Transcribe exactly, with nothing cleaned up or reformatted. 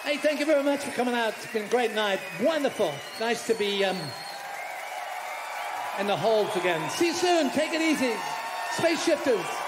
Hey, thank you very much for coming out. It's been a great night. Wonderful. Nice to be um, in the halls again. See you soon. Take it easy. Space Shifters.